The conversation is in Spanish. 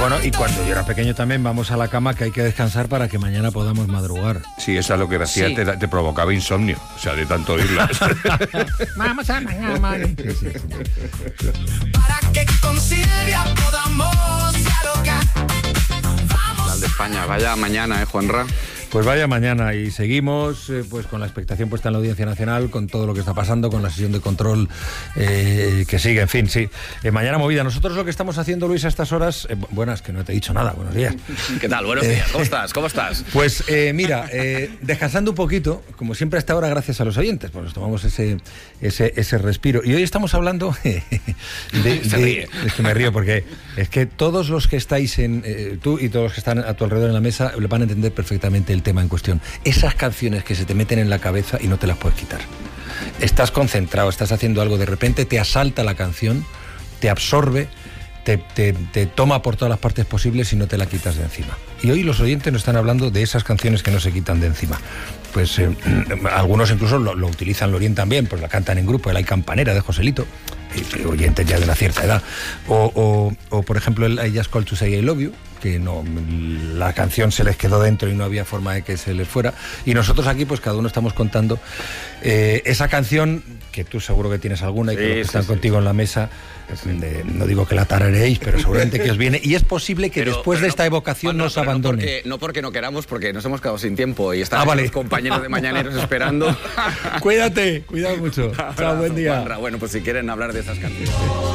Bueno, y cuando yo era pequeño también vamos a la cama, que hay que descansar para que mañana podamos madrugar. Sí, eso es lo que hacía, Sí. te provocaba insomnio, o sea, de tanto oírla. Vamos a mañana, madre. Para que con Silvia podamos dialogar. Al de España, vaya mañana, Juanra. Pues vaya mañana y seguimos pues con la expectación puesta en la Audiencia Nacional, con todo lo que está pasando, con la sesión de control que sigue, en fin, sí. Mañana movida. Nosotros lo que estamos haciendo, Luis, a estas horas... buenas, que no te he dicho nada, buenos días. ¿Qué tal? Buenos días. ¿Cómo estás? ¿Cómo estás? Pues mira, descansando un poquito, como siempre a esta hora, gracias a los oyentes, pues nos tomamos ese respiro. Y hoy estamos hablando Se ríe. es que me río porque es que todos los que estáis tú y todos los que están a tu alrededor en la mesa le van a entender perfectamente el tema en cuestión. Esas canciones que se te meten en la cabeza y no te las puedes quitar. Estás concentrado, estás haciendo algo, de repente te asalta la canción, te absorbe, te toma por todas las partes posibles y no te la quitas de encima. Y hoy los oyentes nos están hablando de esas canciones que no se quitan de encima. Pues algunos incluso lo utilizan, lo orientan bien, pues la cantan en grupo, el Hay Campanera de Joselito, oyentes ya de una cierta edad. O por ejemplo, el I Just Called to Say I Love You, que no, la canción se les quedó dentro y no había forma de que se les fuera. Y nosotros aquí, pues cada uno estamos contando esa canción, que tú seguro que tienes alguna y que los que están contigo en la mesa, no digo que la tarareéis, pero seguramente que os viene. Y es posible que después de esta evocación nos abandone. No porque no queramos, porque nos hemos quedado sin tiempo y están vale. los compañeros de Mañaneros esperando. Cuídate, cuidado mucho. Chao, buen día. Juanra. Bueno, pues si quieren hablar de esas canciones.